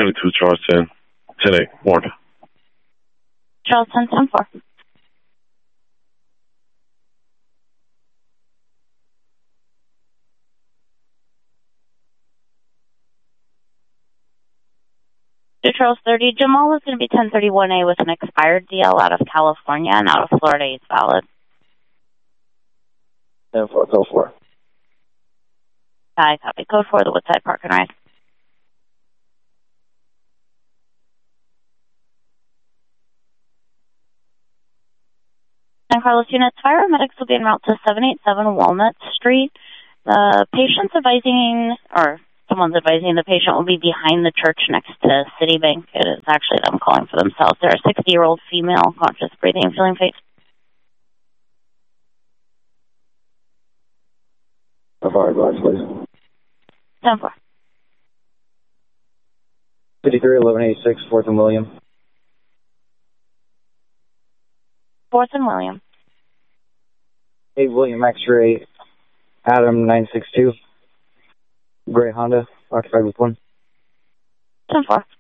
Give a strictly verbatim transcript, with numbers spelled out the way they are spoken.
ninety-two Charles ten, ten eight, warrant. Charles ten, ten four. Charles thirty, Jamal is going to be ten thirty-one A with an expired D L out of California, and out of Florida he's valid. ten four, code four. I copy. Code four, the Woodside Park and Ride. San Carlos units, paramedics will be en route to seven eighty-seven Walnut Street. The patient's advising, or someone's advising the patient will be behind the church next to Citibank. It is actually them calling for themselves. They're a sixty-year-old female, conscious, breathing, feeling face. How far advice, please? ten four. fifty-three, eleven eighty-six, fourth and William. fourth and William. Hey, William X-ray, Adam nine six two. Gray Honda, occupied with one. ten four.